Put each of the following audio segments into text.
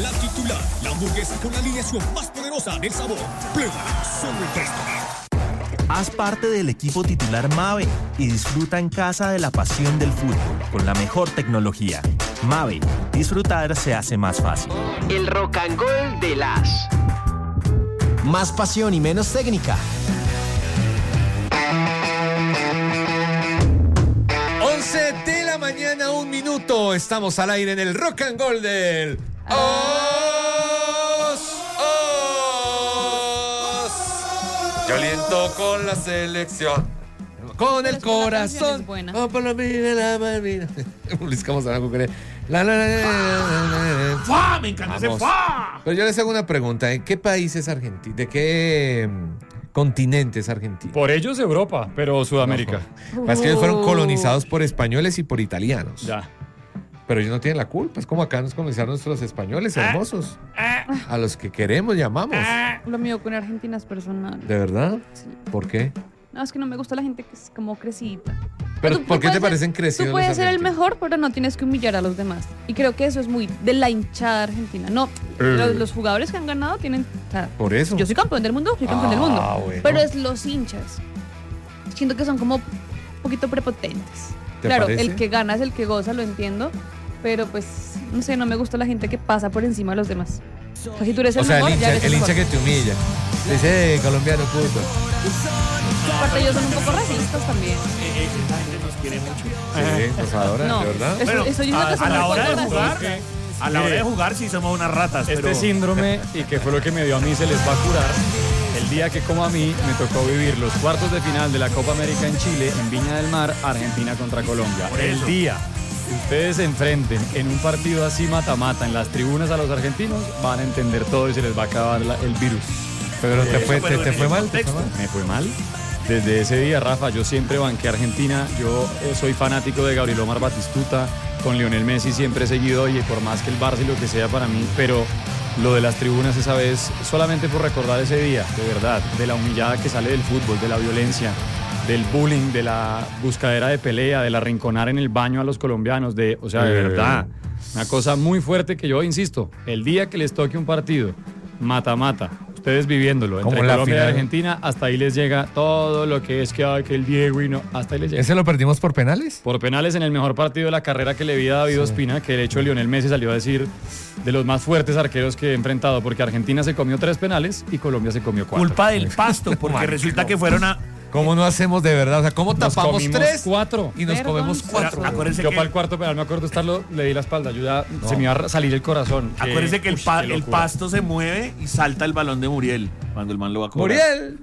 La titular, la hamburguesa con la alineación más poderosa del sabor. Pruébala solo en Presto. Haz parte del equipo titular Mave y disfruta en casa de la pasión del fútbol con la mejor tecnología. Mave, disfrutar se hace más fácil. El rock and roll de las. Más pasión y menos técnica. 11 de la mañana, 1 minuto. Estamos al aire en el Rock and Roll del Yo aliento con la selección, con el corazón. Oh, por la vida, la Malvina. Luis Camosana, ¡Fa! Me encanta ese fa. Pero yo les hago una pregunta. ¿En qué país es Argentina? ¿De qué continente es Argentina? Por ellos Europa, pero Sudamérica. No. Es que ellos fueron colonizados por españoles y por italianos. Ya. Pero ellos no tienen la culpa. Es como acá nos colonizaron nuestros españoles hermosos. A los que queremos, llamamos. Lo mío con Argentina es personal. ¿De verdad? Sí. ¿Por qué? No, es que no me gusta la gente que es como crecidita. Pero ¿por qué te parecen crecidos? Tú puedes los ser el argentinos? mejor, pero no tienes que humillar a los demás. Y creo que eso es muy de la hinchada argentina. No, los jugadores que han ganado tienen... O sea, Por eso. yo soy campeón del mundo, Bueno. Pero es los hinchas. Siento que son como un poquito prepotentes. ¿Te Claro, parece? el que gana es el que goza, lo entiendo. Pero pues, no sé, no me gusta la gente que pasa por encima de los demás. O sea, si tú eres el O sea, mejor, el ya eres hincha mejor. que te humilla. Dice, colombiano puto. Aparte, ellos son un poco racistas también. Esa gente nos quiere mucho. Sí, pues ahora, No, ¿de verdad? eso, Bueno, eso yo creo que son a la un hora poco de jugar, racistas. a la hora de jugar sí somos unas ratas. Este pero... síndrome, y que fue lo que me dio a mí, se les va a curar. El día que, como a mí, me tocó vivir los cuartos de final de la Copa América en Chile, en Viña del Mar, Argentina contra Colombia. Por El eso. día que ustedes se enfrenten en un partido así mata-mata en las tribunas a los argentinos, van a entender todo y se les va a acabar el virus. Pero te fue, pero te en fue el mal. ¿Te fue contexto. mal? Me fue mal. Desde ese día, Rafa, yo siempre banqué a Argentina. Yo soy fanático de Gabriel Omar Batistuta. Con Lionel Messi siempre he seguido, y por más que el Barça y lo que sea para mí, pero lo de las tribunas esa vez, solamente por recordar ese día, de verdad, de la humillada que sale del fútbol, de la violencia, del bullying, de la buscadera de pelea, de la rinconar en el baño a los colombianos, o sea, de verdad, una cosa muy fuerte que yo insisto, el día que les toque un partido, mata-mata, ustedes viviéndolo, entre Como la Colombia y final. Argentina, hasta ahí les llega todo lo que es que hay, que el Diego y no, hasta ahí les llega. ¿Ese lo perdimos por penales? Por penales en el mejor partido de la carrera que le vi a David Ospina, que de hecho Lionel Messi salió a decir de los más fuertes arqueros que he enfrentado, porque Argentina se comió 3 penales y Colombia se comió 4. Culpa del pasto, porque resulta que fueron a... ¿Cómo no hacemos de verdad? O sea, ¿cómo Nos tapamos comimos 3 4. y nos Perdón. comemos 4? Acuérdense Yo que- para el cuarto penal me acuerdo estarlo, le di la espalda, yo ya se me iba a salir el corazón. Acuérdense que el ush, qué el locura. pasto se mueve y salta el balón de Muriel cuando el man lo va a cobrar.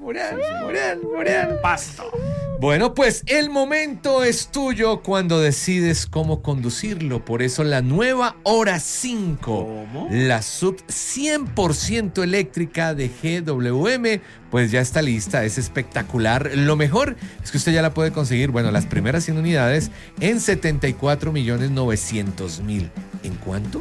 Muriel. Pasto. Bueno, pues el momento es tuyo cuando decides cómo conducirlo. Por eso la nueva Hora 5, ¿Cómo? la sub 100% eléctrica de GWM, pues ya está lista. Es espectacular. Lo mejor es que usted ya la puede conseguir, bueno, las primeras 100 unidades en 74.900.000. ¿En cuánto?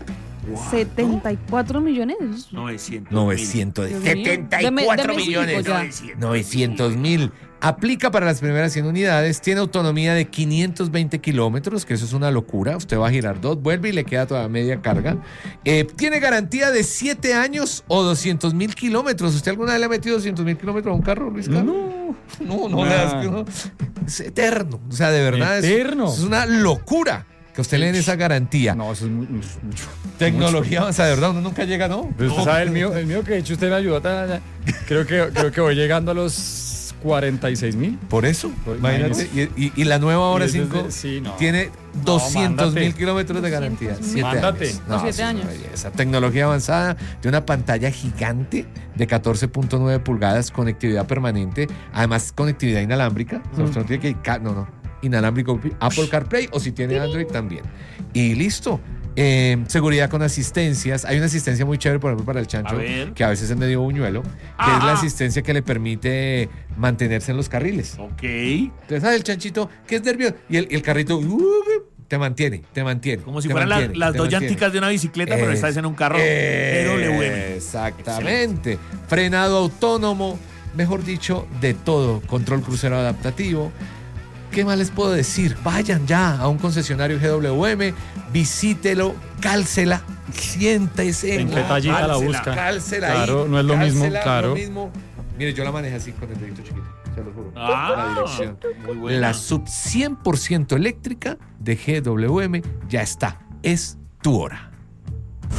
74 millones. 900. 900. Dios mío. 74 Deme millones. cinco ya. 900.000. Aplica para las primeras 100 unidades. Tiene autonomía de 520 kilómetros, que eso es una locura. Usted va a girar 2, vuelve y le queda toda media carga. Tiene garantía de 7 años o 200.000 kilómetros. ¿Usted alguna vez le ha metido 200.000 kilómetros a un carro, Luis Carlos? No, le das que no. Es eterno. O sea, de verdad Eterno. es una locura que usted le den esa garantía. No, eso es mucho. Tecnología avanzada, de verdad, uno nunca llega, ¿no? Pero usted sabe, el mío que de hecho usted me ayudó. Creo que voy llegando a los 46.000. Por eso, Pues, imagínate. Y la nueva Hora Y es 5 desde- sí, no. tiene 200.000 mándate. kilómetros de garantía. 200.000. 7 Mándate. años. No, 7 eso es una años. belleza. Tecnología avanzada de una pantalla gigante de 14.9 pulgadas, conectividad permanente, además conectividad inalámbrica. O sea, usted no tiene que inalámbrico, Apple CarPlay, o si tiene Android también. Y listo. Seguridad con asistencias. Hay una asistencia muy chévere, por ejemplo, para el chancho, A ver. que a veces es medio buñuelo, que es la asistencia que le permite mantenerse en los carriles. Ok. Entonces, ¿sabes? El chanchito que es nervioso y el carrito te mantiene. Como si te fueran mantiene, las te dos mantiene. llanticas de una bicicleta, pero esta es en un carro GWM. Exactamente. Frenado autónomo, mejor dicho, de todo. Control crucero adaptativo. ¿Qué más les puedo decir? Vayan ya a un concesionario GWM, visítelo, cálcela siéntese En qué tallita la busca. Cálcela ahí. Claro, no es lo mismo, cálcela, claro. no es lo mismo. Mire, yo la manejé así con el dedito chiquito, se lo juro. Ah, La dirección. muy buena. La sub 100% eléctrica de GWM ya está. Es tu hora.